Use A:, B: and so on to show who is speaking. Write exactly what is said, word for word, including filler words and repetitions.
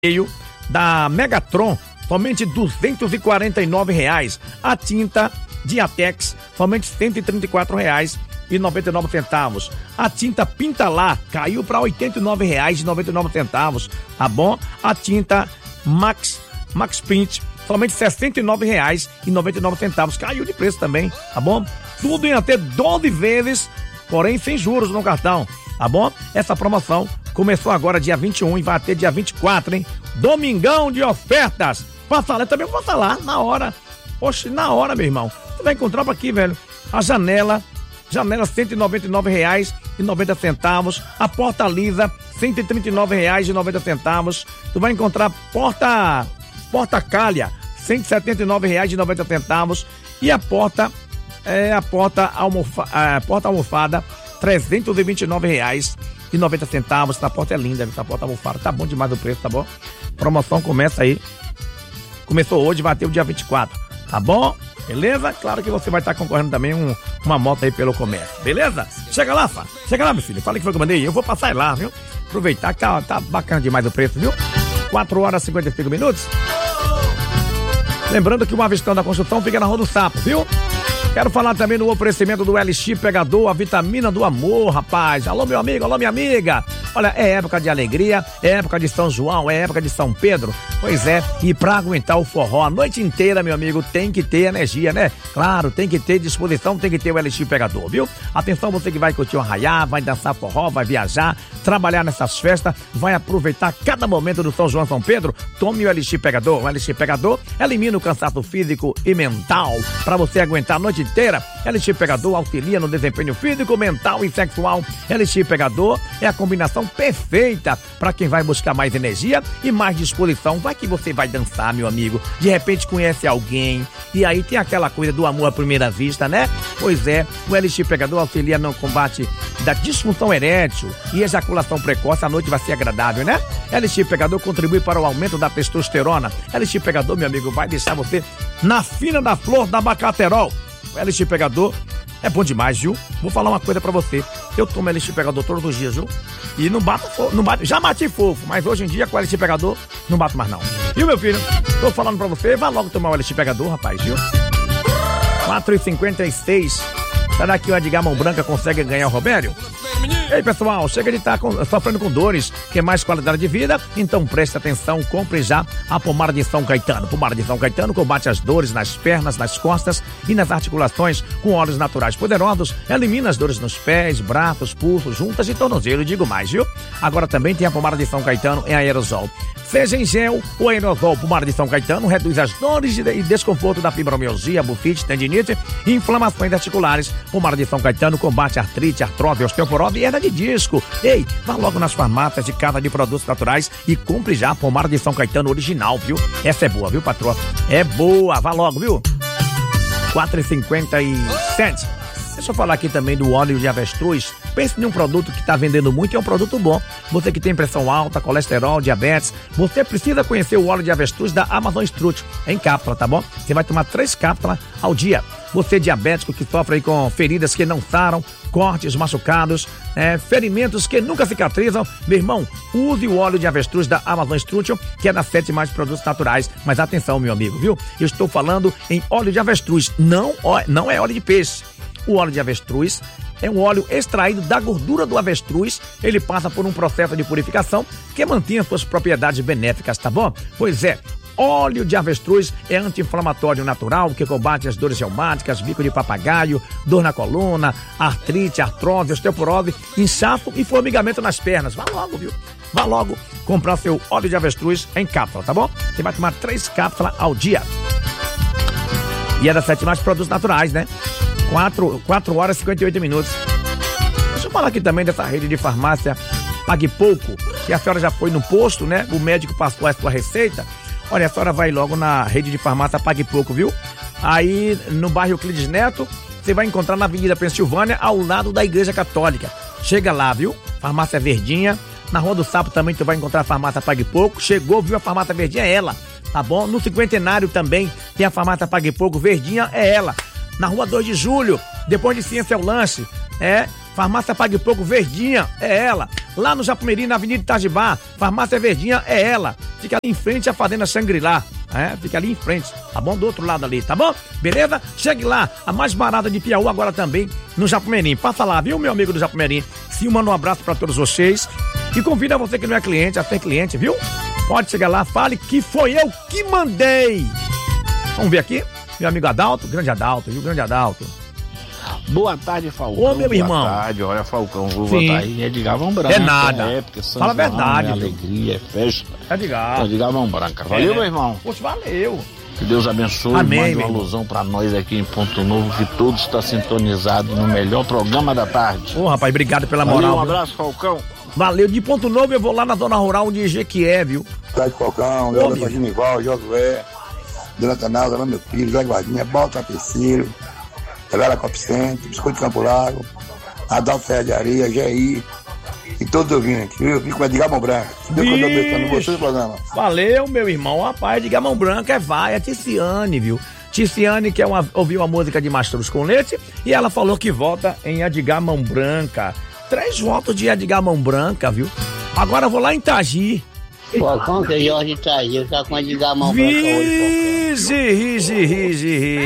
A: da Megatron, somente duzentos e quarenta e nove reais. A tinta Diatex, somente cento e trinta e quatro reais e noventa e nove centavos. A tinta Pintalar caiu para oitenta e nove reais e noventa e nove centavos, tá bom? A tinta Max Max Print, somente sessenta e nove reais e noventa e nove centavos. Caiu de preço também, tá bom? Tudo em até doze vezes, porém sem juros no cartão, tá bom? Essa promoção começou agora dia vinte e um e vai até dia vinte e quatro, hein? Domingão de ofertas. Passa lá, também vou falar na hora. Oxe, na hora, meu irmão. Você vai encontrar por aqui, velho. A janela, janela cento e noventa e nove reais e noventa centavos. A porta lisa, cento e trinta e nove reais e noventa centavos. Tu vai encontrar porta, porta calha, cento e setenta e nove reais e noventa centavos. E a porta, é a porta, almofa, a porta almofada, trezentos e vinte e nove reais e noventa centavos. Essa porta é linda, essa porta almofada. Tá bom demais o preço, tá bom? Promoção começa aí. Começou hoje, vai ter o dia vinte e quatro, tá bom? Beleza? Claro que você vai estar concorrendo também um, uma moto aí pelo comércio, beleza? Chega lá, Fá. Chega lá, meu filho. Fala que foi que eu mandei. Eu vou passar lá, viu? Aproveitar que tá, tá bacana demais o preço, viu? quatro horas e cinquenta e cinco minutos. Lembrando que o Avistão da Construção fica na Rua do Sapo, viu? Quero falar também do oferecimento do L X Pegador, a vitamina do amor, rapaz. Alô, meu amigo, alô, minha amiga. Olha, é época de alegria, é época de São João, é época de São Pedro. Pois é, e pra aguentar o forró a noite inteira, meu amigo, tem que ter energia, né? Claro, tem que ter disposição, tem que ter o L X Pegador, viu? Atenção, você que vai curtir um arraiá, vai dançar forró, vai viajar, trabalhar nessas festas, vai aproveitar cada momento do São João São Pedro, tome o L X Pegador. O L X Pegador elimina o cansaço físico e mental pra você aguentar a noite inteira. L X Pegador auxilia no desempenho físico, mental e sexual. L X Pegador é a combinação perfeita para quem vai buscar mais energia e mais disposição. Vai que você vai dançar, meu amigo. De repente conhece alguém e aí tem aquela coisa do amor à primeira vista, né? Pois é, o L X Pegador auxilia no combate da disfunção erétil e ejaculação precoce. A noite vai ser agradável, né? L X Pegador contribui para o aumento da testosterona. L X Pegador, meu amigo, vai deixar você na fina da flor da abacaterol. O L X Pegador é bom demais, viu? Vou falar uma coisa pra você. Eu tomo L X Pegador todos os dias, viu? E não bato fofo, não bato, já matei fofo, mas hoje em dia com o L X Pegador não bato mais não. E meu filho, tô falando pra você, vai logo tomar o L X Pegador, rapaz, viu? quatro e cinquenta e seis. Será que o Edgar Mão Branca consegue ganhar o Robério? Ei, pessoal, chega de estar tá sofrendo com dores, quer mais qualidade de vida? Então preste atenção, compre já a pomada de São Caetano. Pomada de São Caetano combate as dores nas pernas, nas costas e nas articulações com óleos naturais poderosos, elimina as dores nos pés, braços, pulsos, juntas e tornozelo, digo mais, viu? Agora também tem a pomada de São Caetano em aerosol. Seja em gel ou aerosol, pomada de São Caetano reduz as dores e desconforto da fibromialgia, bufite, tendinite e inflamações articulares. Pomada de São Caetano combate artrite, artrose, osteoporose e hernia de disco. Ei, vá logo nas farmácias de casa de produtos naturais e compre já a pomada de São Caetano original, viu? Essa é boa, viu, patroa? É boa, vá logo, viu? quatro e cinquenta e sete. Deixa eu falar aqui também do óleo de avestruz. Pense em um produto que está vendendo muito e é um produto bom. Você que tem pressão alta, colesterol, diabetes, você precisa conhecer o óleo de avestruz da Amazon Strut em cápsula, tá bom? Você vai tomar três cápsulas ao dia. Você diabético que sofre aí com feridas que não saram, cortes, machucados, é, ferimentos que nunca cicatrizam, meu irmão, use o óleo de avestruz da Amazon Strut, que é das sete mais produtos naturais. Mas atenção, meu amigo, viu? Eu estou falando em óleo de avestruz, não, não é óleo de peixe. O óleo de avestruz é um óleo extraído da gordura do avestruz. Ele passa por um processo de purificação que mantém as suas propriedades benéficas, tá bom? Pois é, óleo de avestruz é anti-inflamatório natural que combate as dores reumáticas, bico de papagaio, dor na coluna, artrite, artrose, osteoporose, inchaço e formigamento nas pernas. Vá logo, viu? Vá logo comprar seu óleo de avestruz em cápsula, tá bom? Você vai tomar três cápsulas ao dia. E é das sete mais produtos naturais, né? quatro horas e cinquenta e oito minutos. Deixa eu falar aqui também dessa rede de farmácia Pague Pouco, que a senhora já foi no posto, né? O médico passou a sua receita. Olha, a senhora vai logo na rede de farmácia Pague Pouco, viu? Aí, no bairro Euclides Neto, você vai encontrar na Avenida Pensilvânia, ao lado da Igreja Católica. Chega lá, viu? Farmácia Verdinha. Na Rua do Sapo também tu vai encontrar a farmácia Pague Pouco. Chegou, viu? A farmácia Verdinha é ela, tá bom? No Cinquentenário também tem a farmácia Pague Pouco. Verdinha é ela. Na Rua dois de julho, depois de Ciência é o Lanche, é, Farmácia Pague Pouco Verdinha, é ela. Lá no Japumeri, na Avenida Itajibá, Farmácia Verdinha é ela. Fica ali em frente à Fazenda Shangri-La. É, fica ali em frente, tá bom? Do outro lado ali, tá bom? Beleza? Chegue lá, a mais barata de Piauí agora também no Japumerim. Passa lá, viu, meu amigo do Japumerim? Sim, manda um abraço pra todos vocês. E convida você que não é cliente a ser cliente, viu? Pode chegar lá, fale que foi eu que mandei. Vamos ver aqui, meu amigo Adalto, grande Adalto, viu? Grande Adalto.
B: Boa tarde, Falcão.
A: Ô, meu irmão.
B: Boa tarde, olha, Falcão, vou
A: Sim.
B: votar aí em Edgar Mão Branca.
A: É nada.
B: É época, São
A: Fala a
B: João,
A: verdade,
B: é
A: viu?
B: alegria, é festa.
A: Edgar.
B: Edgar Mão Branca. Valeu,
A: É.
B: meu irmão.
A: Poxa, valeu.
B: Que Deus abençoe.
A: Amém,
B: Mande
A: meu
B: uma
A: irmão.
B: alusão pra nós aqui em Ponto Novo, que todos estão sintonizados no melhor programa da tarde.
A: Ô, rapaz, obrigado pela
B: Valeu,
A: moral.
B: um
A: viu?
B: abraço, Falcão.
A: Valeu. De Ponto Novo eu vou lá na zona rural de Jequié, viu?
C: Tarde, Falcão,
A: Ô,
C: Leandro
A: meu.
C: Genival, Josué, Dona Tanalda, lá meu filho, Zé Guardinha, Balta Pecílio, Lara Copicente, Biscoito Campo Largo, Adalto Serra de Areia, G I e todos ouvindo aqui, viu? Fico com Edgar Mão Branca. Deus continue abençoando você do programa.
A: Valeu, meu irmão. Rapaz, Edgar Mão Branca é vai, é Ticiane, viu? Ticiane, que é uma, ouviu a música de Mastruz com Leite, e ela falou que vota em Edgar Mão Branca. Três votos de Edgar Mão Branca, viu? Agora eu vou lá em Tagi.
D: Falcão, que é Jorge Tagi, eu já com Edgar Mão Branca hoje, Falcão.
A: Vise, rise, rise, rise.